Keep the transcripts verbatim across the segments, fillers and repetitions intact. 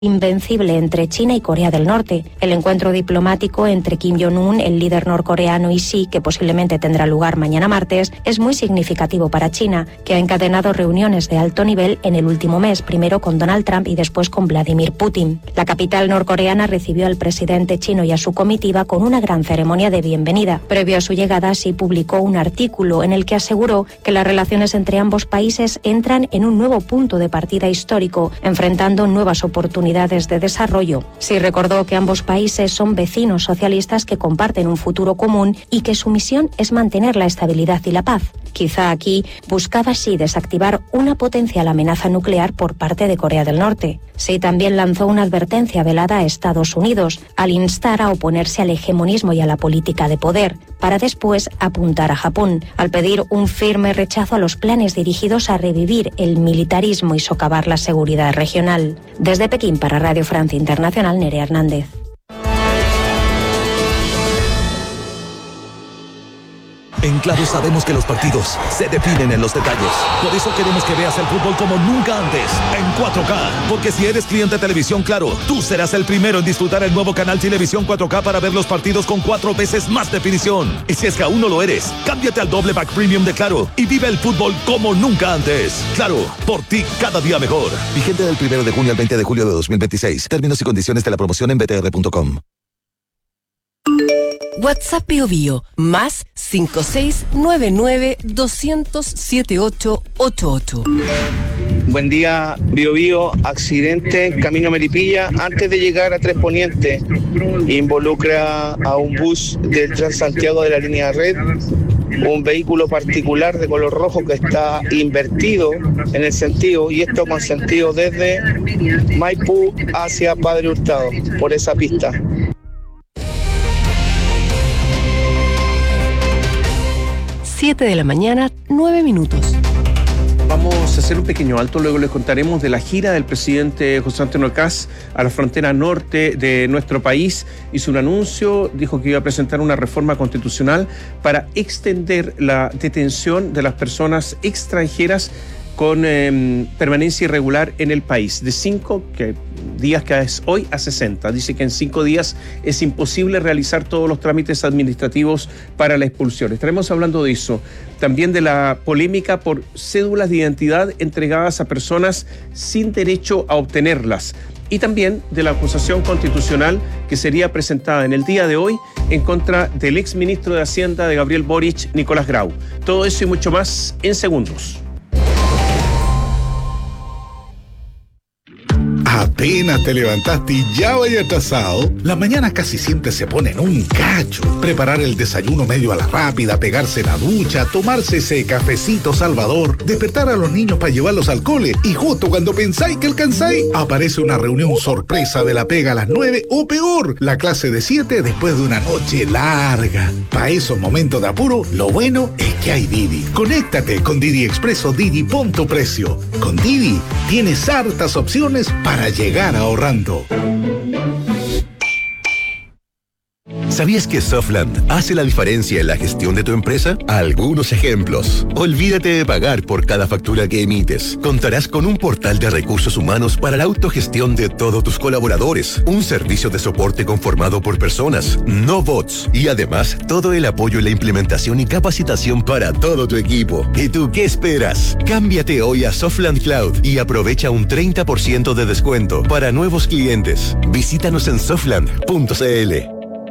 invencible entre China y Corea del Norte. El encuentro diplomático entre Kim Jong-un, el líder norcoreano, y Xi, que posiblemente tendrá lugar mañana martes, es muy significativo para China, que ha encadenado reuniones de alto nivel en el último mes, primero con Donald Trump y después con Vladimir Putin. La capital norcoreana recibió al presidente chino y a su comitiva con una gran ceremonia de bienvenida. Previo a su llegada, Xi publicó un artículo en el que aseguró que las relaciones entre ambos países entran en un nuevo punto de partida histórico, enfrentando nuevas oportunidades de desarrollo. Sí recordó que ambos países son vecinos socialistas que comparten un futuro común y que su misión es mantener la estabilidad y la paz. Quizá aquí buscaba Xi desactivar una potencial amenaza nuclear por parte de Corea del Norte. Xi también lanzó una advertencia velada a Estados Unidos al instar a oponerse al hegemonismo y a la política de poder, para después apuntar a Japón, al pedir un firme rechazo a los planes dirigidos a revivir el militarismo y socavar la seguridad regional. Desde Pekín para Radio Francia Internacional, Nerea Hernández. En Claro sabemos que los partidos se definen en los detalles. Por eso queremos que veas el fútbol como nunca antes, en cuatro K. Porque si eres cliente de Televisión Claro, tú serás el primero en disfrutar el nuevo canal Televisión cuatro K para ver los partidos con cuatro veces más definición. Y si es que aún no lo eres, cámbiate al doble pack premium de Claro y vive el fútbol como nunca antes. Claro, por ti cada día mejor. Vigente del primero de junio al veinte de julio de dos mil veintiséis. Términos y condiciones de la promoción en b t r punto com. WhatsApp Bio Bio, más cinco seis nueve nueve dos cero cero siete ocho ocho ocho. Buen día, Bio Bio. Accidente en Camino Melipilla antes de llegar a Tres Poniente. Involucra a un bus del Transantiago de la línea Red, un vehículo particular de color rojo que está invertido en el sentido, y esto con sentido desde Maipú hacia Padre Hurtado, por esa pista. siete de la mañana, nueve minutos. Vamos a hacer un pequeño alto, luego les contaremos de la gira del presidente José Antonio Kast a la frontera norte de nuestro país. Hizo un anuncio, dijo que iba a presentar una reforma constitucional para extender la detención de las personas extranjeras con eh, permanencia irregular en el país, de cinco que, días que es hoy a sesenta. Dice que en cinco días es imposible realizar todos los trámites administrativos para la expulsión. Estaremos hablando de eso. También de la polémica por cédulas de identidad entregadas a personas sin derecho a obtenerlas. Y también de la acusación constitucional que sería presentada en el día de hoy en contra del exministro de Hacienda de Gabriel Boric, Nicolás Grau. Todo eso y mucho más en segundos. Apenas te levantaste y ya vaya atrasado. Las mañanas casi siempre se ponen un cacho. Preparar el desayuno medio a la rápida, pegarse la ducha, tomarse ese cafecito salvador, despertar a los niños para llevarlos al cole, y justo cuando pensáis que alcanzáis, aparece una reunión sorpresa de la pega a las nueve, o peor, la clase de siete después de una noche larga. Para esos momentos de apuro, lo bueno es que hay Didi. Conéctate con Didi Expreso Didi Punto Precio. Con Didi tienes hartas opciones para llegar ahorrando. ¿Sabías que Softland hace la diferencia en la gestión de tu empresa? Algunos ejemplos. Olvídate de pagar por cada factura que emites. Contarás con un portal de recursos humanos para la autogestión de todos tus colaboradores. Un servicio de soporte conformado por personas, no bots. Y además, todo el apoyo en la implementación y capacitación para todo tu equipo. ¿Y tú qué esperas? Cámbiate hoy a Softland Cloud y aprovecha un treinta por ciento de descuento para nuevos clientes. Visítanos en softland punto c l.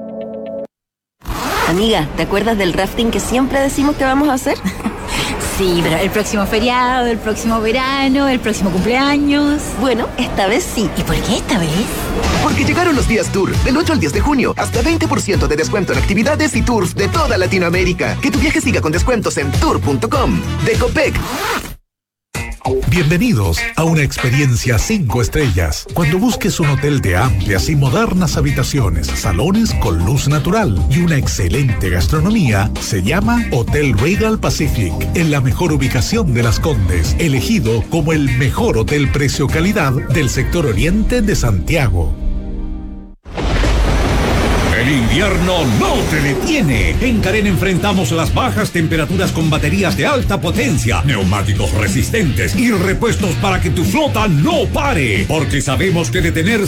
Amiga, ¿te acuerdas del rafting que siempre decimos que vamos a hacer? Sí, pero el próximo feriado, el próximo verano, el próximo cumpleaños. Bueno, esta vez sí. ¿Y por qué esta vez? Porque llegaron los días Tour, del ocho al diez de junio, hasta veinte por ciento de descuento en actividades y tours de toda Latinoamérica. Que tu viaje siga con descuentos en tour punto com. De Copec. Bienvenidos a una experiencia cinco estrellas. Cuando busques un hotel de amplias y modernas habitaciones, salones con luz natural y una excelente gastronomía, se llama Hotel Regal Pacific, en la mejor ubicación de Las Condes, elegido como el mejor hotel precio-calidad del sector oriente de Santiago. El invierno no te detiene. En Carén enfrentamos las bajas temperaturas con baterías de alta potencia, neumáticos resistentes y repuestos para que tu flota no pare. Porque sabemos que detener